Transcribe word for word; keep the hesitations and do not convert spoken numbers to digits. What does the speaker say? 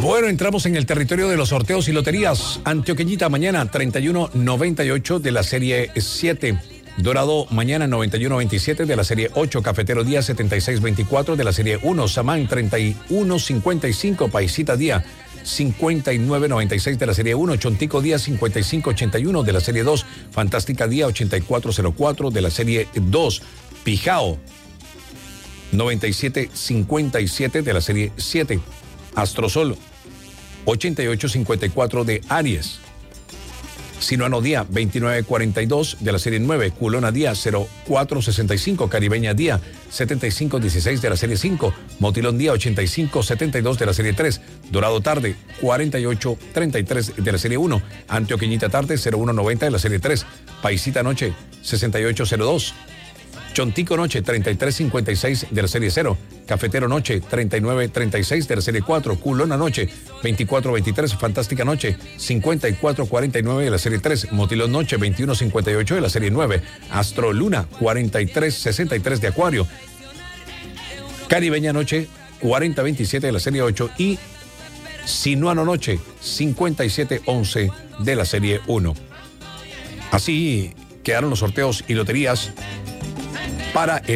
Bueno, entramos en el territorio de los sorteos y loterías. Antioqueñita mañana treinta y uno noventa y ocho de la serie siete. Dorado mañana noventa y uno veintisiete de la serie ocho. Cafetero día setenta y seis veinticuatro de la serie uno. Samán treinta y uno cincuenta y cinco. Paisita día cincuenta y nueve noventa y seis de la serie uno. Chontico día cincuenta y cinco ochenta y uno de la serie dos. Fantástica día ochenta y cuatro cero cuatro de la serie dos. Pijao noventa y siete cincuenta y siete de la serie siete. Astrosol ochenta y ocho cincuenta y cuatro de Aries. Sinuano día veintinueve cuarenta y dos de la serie nueve. Culona día cero cuatro sesenta y cinco. Caribeña día setenta y cinco dieciséis de la serie cinco. Motilón día ochenta y cinco setenta y dos de la serie tres. Dorado tarde cuarenta y ocho treinta y tres de la serie uno. Antioqueñita tarde cero uno noventa de la serie tres. Paisita noche sesenta y ocho cero dos. Chontico noche treinta y tres cincuenta y seis de la serie cero. Cafetero noche treinta y nueve treinta y seis de la serie cuatro. Culona noche veinticuatro veintitrés. Fantástica noche cincuenta y cuatro cuarenta y nueve de la serie tres. Motilón noche veintiuno cincuenta y ocho de la serie nueve. Astro Luna cuarenta y tres sesenta y tres de Acuario. Caribeña noche cuarenta veintisiete de la serie ocho. Y Sinuano noche cincuenta y siete once de la serie uno. Así quedaron los sorteos y loterías para el